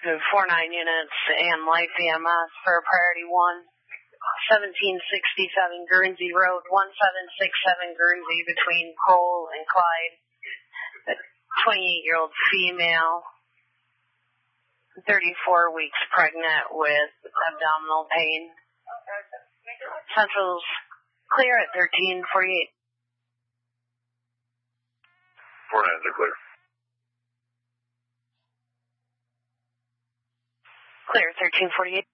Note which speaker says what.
Speaker 1: 49 units and life EMS for priority 1. 1767 Guernsey Road, 1767 Guernsey between Cole and Clyde. A 28-year-old female, 34 weeks pregnant with abdominal pain. Central's clear at 1348.
Speaker 2: 49s are clear.
Speaker 1: Clear, 1348.